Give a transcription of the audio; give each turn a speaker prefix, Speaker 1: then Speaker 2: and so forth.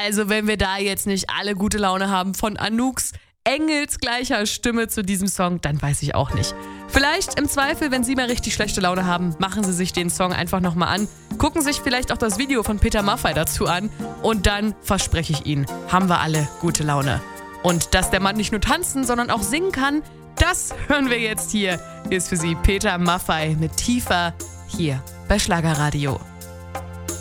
Speaker 1: Also wenn wir da jetzt nicht alle gute Laune haben von Anouks engelsgleicher Stimme zu diesem Song, dann weiß ich auch nicht. Vielleicht im Zweifel, wenn Sie mal richtig schlechte Laune haben, machen Sie sich den Song einfach nochmal an, gucken sich vielleicht auch das Video von Peter Maffay dazu an und dann, verspreche ich Ihnen, haben wir alle gute Laune. Und dass der Mann nicht nur tanzen, sondern auch singen kann, das hören wir jetzt hier. Hier ist für Sie Peter Maffay mit Tiefer hier bei Schlagerradio.